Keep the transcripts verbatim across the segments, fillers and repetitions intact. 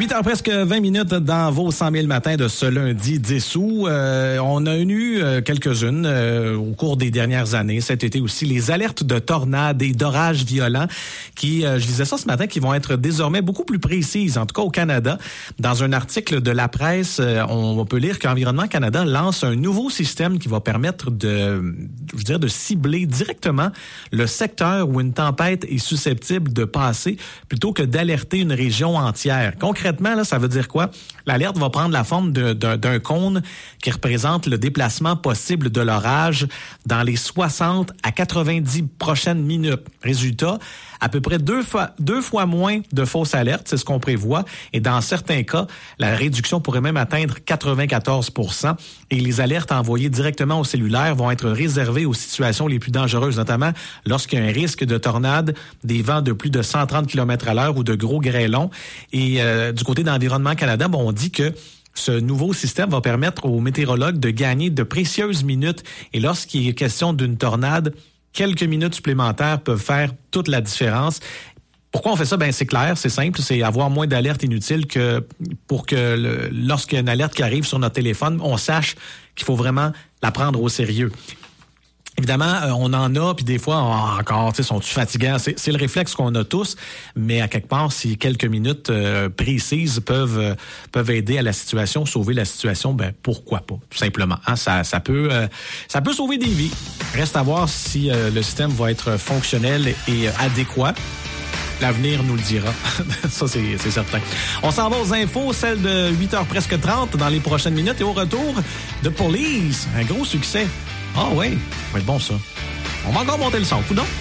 huit heures presque vingt minutes dans vos cent mille matins de ce lundi dix août. Euh, on a eu euh, quelques-unes euh, au cours des dernières années, cet été aussi, les alertes de tornades et d'orages violents qui, euh, je disais ça ce matin, qui vont être désormais beaucoup plus précises, en tout cas au Canada. Dans un article de la presse, euh, on peut lire qu'Environnement Canada lance un nouveau système qui va permettre de, je veux dire, de cibler directement le secteur où une tempête est susceptible de passer plutôt que d'alerter une région entière. Concrètement, là, ça veut dire quoi? L'alerte va prendre la forme de, de, d'un cône qui représente le déplacement possible de l'orage dans les soixante à quatre-vingt-dix prochaines minutes. Résultat, à peu près deux fois, deux fois moins de fausses alertes, c'est ce qu'on prévoit. Et dans certains cas, la réduction pourrait même atteindre quatre-vingt-quatorze pour cent. Et les alertes envoyées directement au cellulaire vont être réservées aux situations les plus dangereuses, notamment lorsqu'il y a un risque de tornade, des vents de plus de cent trente kilomètres à l'heure ou de gros grêlons. Et euh, du côté d'Environnement Canada, bon, on dit que ce nouveau système va permettre aux météorologues de gagner de précieuses minutes. Et lorsqu'il est question d'une tornade, quelques minutes supplémentaires peuvent faire toute la différence. Pourquoi on fait ça? Ben c'est clair, c'est simple, c'est avoir moins d'alertes inutiles que pour que le, lorsqu'il y a une alerte qui arrive sur notre téléphone, on sache qu'il faut vraiment la prendre au sérieux. Évidemment, on en a, puis des fois, on, encore, tu sais, sont-tu fatigants? C'est, c'est le réflexe qu'on a tous, mais à quelque part, si quelques minutes euh, précises peuvent euh, peuvent aider à la situation, sauver la situation, ben pourquoi pas, tout simplement. Hein? Ça, ça peut euh, ça peut sauver des vies. Reste à voir si euh, le système va être fonctionnel et euh, adéquat. L'avenir nous le dira. Ça, c'est, c'est certain. On s'en va aux infos, celles de huit heures presque trente dans les prochaines minutes. Et au retour, The Police, un gros succès. Ah oui, ça va être bon ça. On va encore monter le son, coudonc.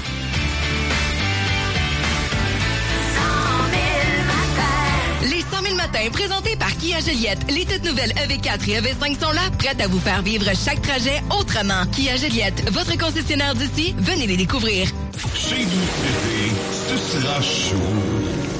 Les cent mille matins présentés par Kia Joliette. Les toutes nouvelles E V quatre et E V cinq sont là, prêtes à vous faire vivre chaque trajet autrement. Kia Joliette, votre concessionnaire d'ici, venez les découvrir. Chez nous cet été, ce sera chaud.